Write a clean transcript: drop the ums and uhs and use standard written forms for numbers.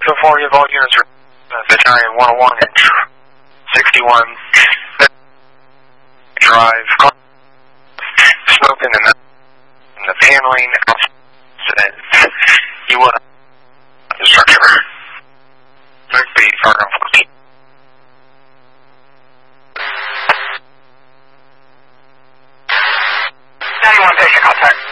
So far, you have all units battalion 101 and 61 drive, smoking and the paneling outside. You want the structure. Might be far off. 91 patient contact.